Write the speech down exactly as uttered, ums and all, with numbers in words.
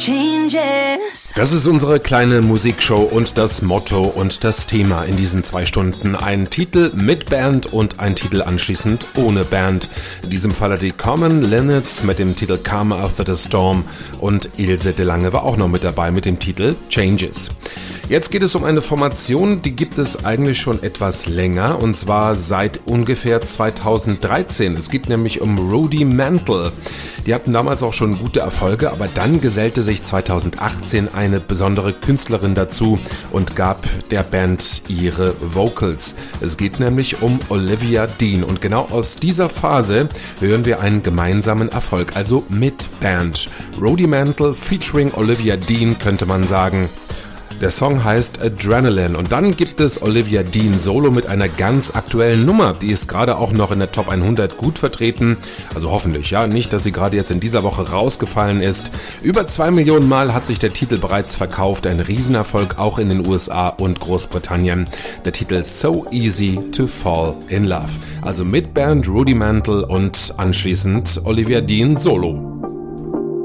changes. Das ist unsere kleine Musikshow und das Motto und das Thema in diesen zwei Stunden. Ein Titel mit Band und ein Titel anschließend ohne Band. In diesem Falle die Common Linnets mit dem Titel Calm After the Storm und Ilse de Lange war auch noch mit dabei mit dem Titel Changes. Jetzt geht es um eine Formation, die gibt es eigentlich schon etwas länger und zwar seit ungefähr zweitausenddreizehn. Es geht nämlich um Rudimental. Die hatten damals auch schon gute Erfolge, aber dann gesellte sich zweitausendachtzehn eine besondere Künstlerin dazu und gab der Band ihre Vocals. Es geht nämlich um Olivia Dean und genau aus dieser Phase hören wir einen gemeinsamen Erfolg, also mit Band. Rudimental featuring Olivia Dean könnte man sagen. Der Song heißt Adrenaline und dann gibt es Olivia Dean solo mit einer ganz aktuellen Nummer. Die ist gerade auch noch in der Top hundert gut vertreten. Also hoffentlich, ja, nicht, dass sie gerade jetzt in dieser Woche rausgefallen ist. Über zwei Millionen Mal hat sich der Titel bereits verkauft. Ein Riesenerfolg auch in den U S A und Großbritannien. Der Titel So Easy to Fall in Love. Also mit Band Rudimental und anschließend Olivia Dean solo.